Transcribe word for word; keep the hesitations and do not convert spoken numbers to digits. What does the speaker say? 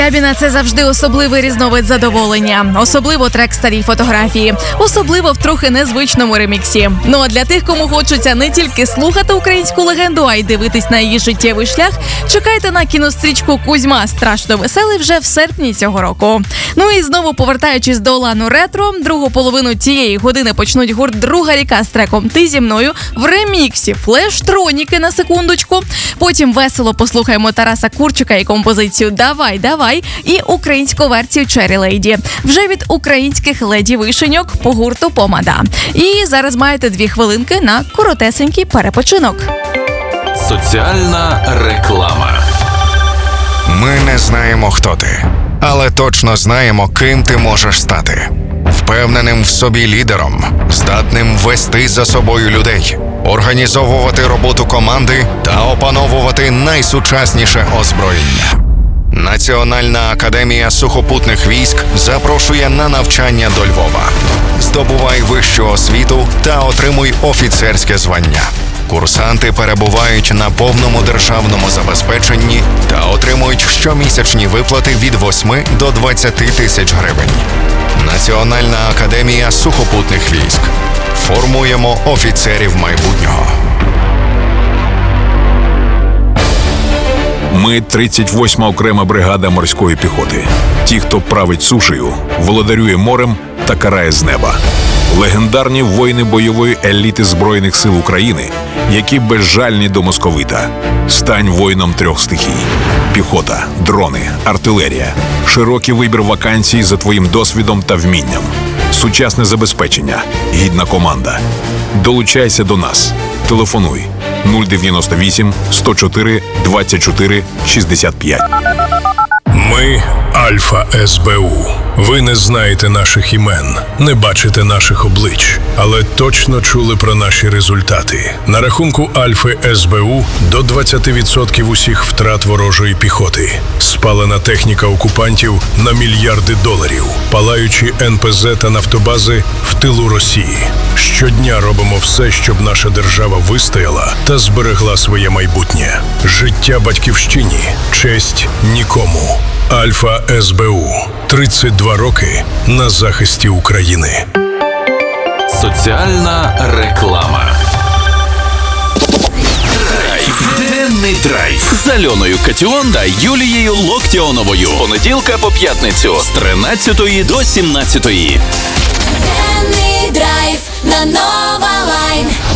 Кабіна – це завжди особливий різновид задоволення. Особливо трек старій фотографії. Особливо в трохи незвичному реміксі. Ну а для тих, кому хочеться не тільки слухати українську легенду, а й дивитись на її життєвий шлях, чекайте на кінострічку «Кузьма. Страшно веселий» вже в серпні цього року. Ну і знову повертаючись до лану ретро, другу половину цієї години почнуть гурт «Друга ріка» з треком «Ти зі мною» в реміксі «Флеш-троніки» на секундочку. Потім весело послухаємо Тараса Курчика і композицію «Давай, давай» і українську версію «Cherry Lady» вже від українських леді-вишеньок по гурту «Помада». І зараз маєте дві хвилинки на коротесенький перепочинок. Соціальна реклама. Ми не знаємо, хто ти, але точно знаємо, ким ти можеш стати. Впевненим в собі лідером, здатним вести за собою людей, організовувати роботу команди та опановувати найсучасніше озброєння. Національна академія сухопутних військ запрошує на навчання до Львова. Здобувай вищу освіту та отримуй офіцерське звання. Курсанти перебувають на повному державному забезпеченні та отримують щомісячні виплати від восьми до двадцяти тисяч гривень. Національна академія сухопутних військ. Формуємо офіцерів майбутнього. Ми – тридцять восьма окрема бригада морської піхоти. Ті, хто править сушею, володарює морем та карає з неба. Легендарні воїни бойової еліти Збройних сил України, які безжальні до московита. Стань воїном трьох стихій. Піхота, дрони, артилерія. Широкий вибір вакансій за твоїм досвідом та вмінням. Сучасне забезпечення, гідна команда. Долучайся до нас. Телефонуй нуль дев'яносто вісім сто чотири двадцять чотири шістдесят п'ять. Ми – Альфа ес бе у. Ви не знаєте наших імен, не бачите наших облич, але точно чули про наші результати. На рахунку Альфи ес бе у до двадцять відсотків усіх втрат ворожої піхоти. Спалена техніка окупантів на мільярди доларів. Палаючі ен пе зе та нафтобази в тилу Росії. Щодня робимо все, щоб наша держава вистояла та зберегла своє майбутнє. Життя батьківщині, честь нікому. Альфа ес бе у. тридцять два роки на захисті України. Соціальна реклама. Драйв. Денний драйв. З Альоною Катіон та Юлією Локтіоновою. Понеділка по п'ятницю з тринадцятої до сімнадцятої. Денний драйв на Нова Лайн.